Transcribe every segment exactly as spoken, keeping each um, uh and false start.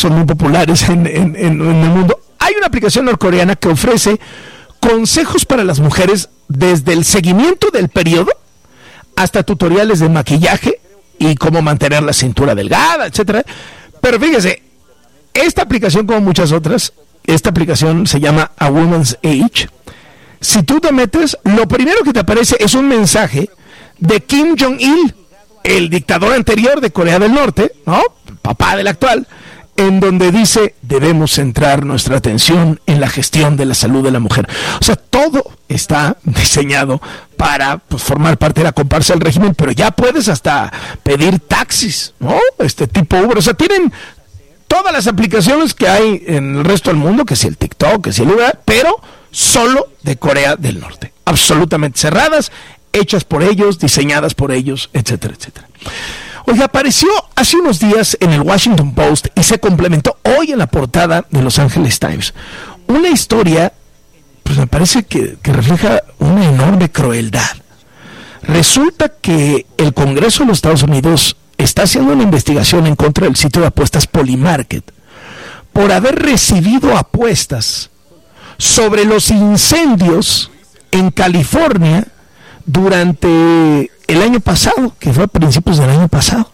son muy populares en, en, en, en el mundo. Hay una aplicación norcoreana que ofrece consejos para las mujeres desde el seguimiento del periodo hasta tutoriales de maquillaje y cómo mantener la cintura delgada, etcétera. Pero fíjese, esta aplicación, como muchas otras, esta aplicación se llama A Woman's Age. Si tú te metes, lo primero que te aparece es un mensaje de Kim Jong-il, el dictador anterior de Corea del Norte, ¿no? Papá del actual, en donde dice, debemos centrar nuestra atención en la gestión de la salud de la mujer. O sea, todo está diseñado para, pues, formar parte de la comparsa del régimen, pero ya puedes hasta pedir taxis, ¿no? Este tipo Uber. O sea, tienen todas las aplicaciones que hay en el resto del mundo, que si el TikTok, que si el Uber, pero solo de Corea del Norte. Absolutamente cerradas, hechas por ellos, diseñadas por ellos, etcétera, etcétera. Oiga, apareció hace unos días en el Washington Post y se complementó hoy en la portada de Los Angeles Times. Una historia, pues me parece que, que refleja una enorme crueldad. Resulta que el Congreso de los Estados Unidos está haciendo una investigación en contra del sitio de apuestas Polymarket por haber recibido apuestas sobre los incendios en California durante el año pasado, que fue a principios del año pasado.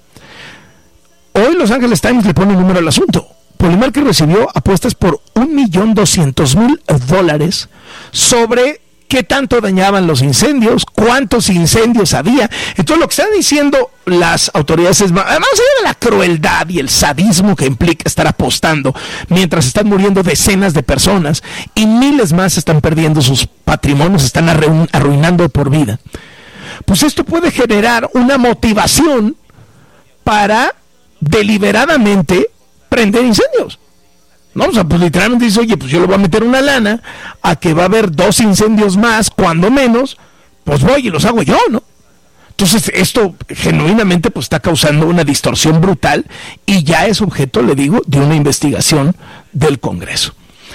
Hoy Los Angeles Times le pone un número al asunto. Polymarket recibió apuestas por un millón doscientos mil dólares sobre qué tanto dañaban los incendios, cuántos incendios había. Entonces lo que están diciendo las autoridades es, más allá de la crueldad y el sadismo que implica estar apostando mientras están muriendo decenas de personas y miles más están perdiendo sus patrimonios, están arru- arruinando por vida, pues esto puede generar una motivación para deliberadamente prender incendios. No, o sea, pues literalmente dice, oye, pues yo le voy a meter una lana a que va a haber dos incendios más, cuando menos, pues voy y los hago yo, ¿no? Entonces, esto genuinamente pues está causando una distorsión brutal y ya es objeto, le digo, de una investigación del Congreso.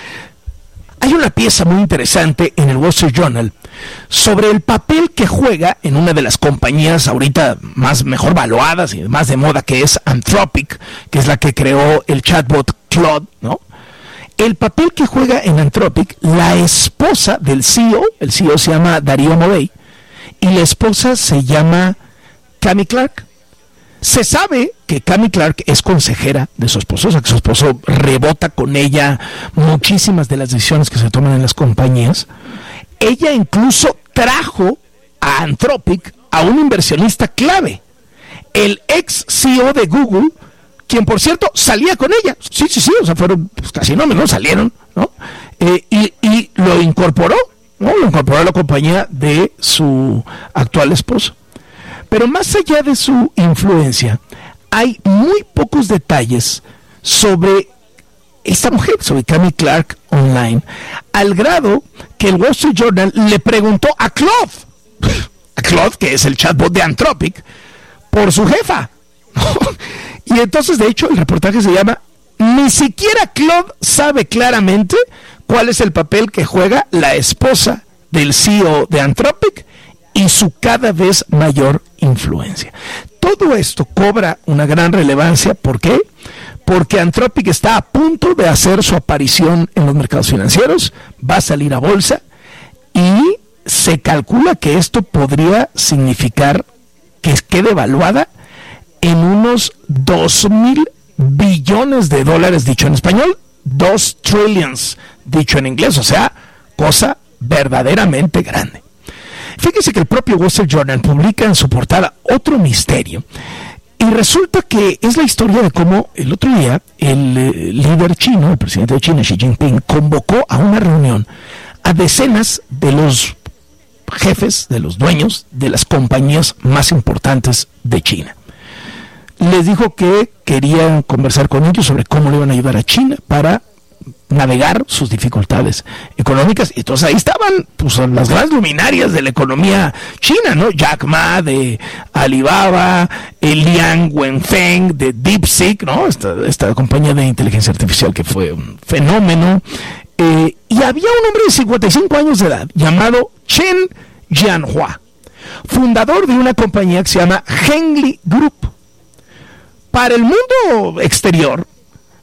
Hay una pieza muy interesante en el Wall Street Journal sobre el papel que juega en una de las compañías ahorita más mejor valuadas y más de moda, que es Anthropic, que es la que creó el chatbot Claude, ¿no? El papel que juega en Anthropic la esposa del C E O, el C E O se llama Darío Amodei, y la esposa se llama Cami Clark. Se sabe que Cami Clark es consejera de su esposo, o sea que su esposo rebota con ella muchísimas de las decisiones que se toman en las compañías. Ella incluso trajo a Anthropic a un inversionista clave, el ex C E O de Google, quien por cierto salía con ella. Sí, sí, sí, o sea, fueron pues, casi no, no salieron, ¿no? Eh, y, y lo incorporó, ¿no? Lo incorporó a la compañía de su actual esposo. Pero más allá de su influencia, hay muy pocos detalles sobre esta mujer, sobre Cami Clark online, al grado que el Wall Street Journal le preguntó a Claude, a Claude, que es el chatbot de Anthropic, por su jefa. Y entonces, de hecho, el reportaje se llama Ni siquiera Claude sabe claramente cuál es el papel que juega la esposa del C E O de Anthropic y su cada vez mayor influencia. Todo esto cobra una gran relevancia. ¿Por qué? Porque Anthropic está a punto de hacer su aparición en los mercados financieros, va a salir a bolsa y se calcula que esto podría significar que quede evaluada en unos dos mil billones de dólares, dicho en español, dos trillions, dicho en inglés, o sea, cosa verdaderamente grande. Fíjese que el propio Wall Street Journal publica en su portada otro misterio, y resulta que es la historia de cómo el otro día el eh, líder chino, el presidente de China, Xi Jinping, convocó a una reunión a decenas de los jefes, de los dueños de las compañías más importantes de China. Les dijo que querían conversar con ellos sobre cómo le iban a ayudar a China para navegar sus dificultades económicas. Y entonces ahí estaban pues, las grandes luminarias de la economía china, ¿no? Jack Ma de Alibaba, el Liang Wenfeng de DeepSeek, ¿no? Esta, esta compañía de inteligencia artificial que fue un fenómeno. Eh, y había un hombre de cincuenta y cinco años de edad llamado Chen Jianhua, fundador de una compañía que se llama Hengli Group. Para el mundo exterior,